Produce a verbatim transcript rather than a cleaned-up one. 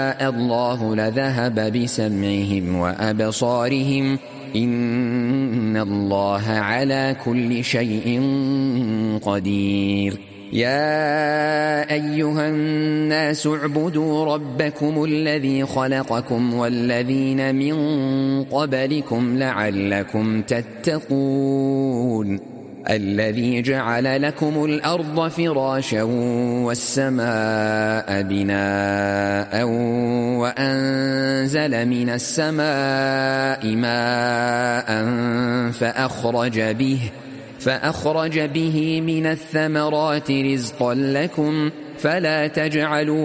الله لذهب بسمعهم وأبصارهم إن الله على كل شيء قدير. يا أيها الناس اعبدوا ربكم الذي خلقكم والذين من قبلكم لعلكم تتقون الذي جعل لكم الأرض فراشا والسماء بناء وأنزل من السماء ماء فأخرج به فأخرج به من الثمرات رزقا لكم فلا تجعلوا